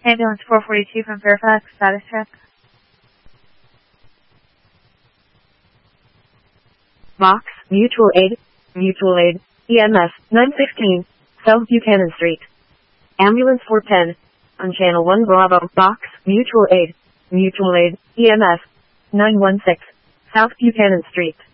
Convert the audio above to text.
Ambulance 442 from Fairfax, status check. Box, Mutual Aid, EMS, 916, South Buchanan Street. Ambulance 410, on Channel 1 Bravo. Box, Mutual Aid, EMS, 916, South Buchanan Street.